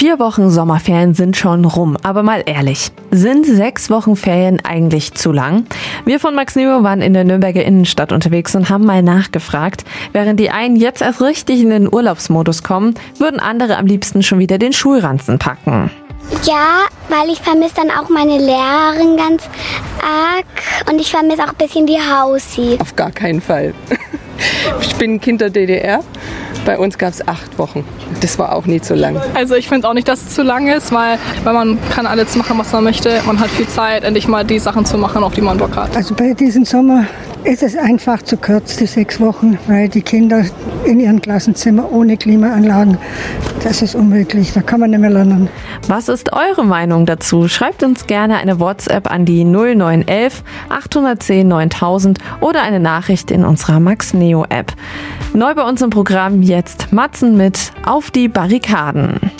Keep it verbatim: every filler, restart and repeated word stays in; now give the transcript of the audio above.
Vier Wochen Sommerferien sind schon rum, aber mal ehrlich, sind sechs Wochen Ferien eigentlich zu lang? Wir von Max Neo waren in der Nürnberger Innenstadt unterwegs und haben mal nachgefragt. Während die einen jetzt erst richtig in den Urlaubsmodus kommen, würden andere am liebsten schon wieder den Schulranzen packen. Ja, weil ich vermisse dann auch meine Lehrerin ganz arg und ich vermisse auch ein bisschen die Hausi. Auf gar keinen Fall. Ich bin Kind der D D R. Bei uns gab es acht Wochen. Das war auch nie zu lang. Also ich finde auch nicht, dass es zu lang ist, weil, weil man kann alles machen, was man möchte. Man hat viel Zeit, endlich mal die Sachen zu machen, auf die man Bock hat. Also bei diesem Sommer ist es einfach zu kurz, die sechs Wochen, weil die Kinder in ihren Klassenzimmer ohne Klimaanlagen, das ist unmöglich, da kann man nicht mehr lernen. Was ist eure Meinung dazu? Schreibt uns gerne eine WhatsApp an die null neun eins eins acht eins null neuntausend oder eine Nachricht in unserer Max Neo App. Neu bei uns im Programm jetzt Matzen mit Auf die Barrikaden.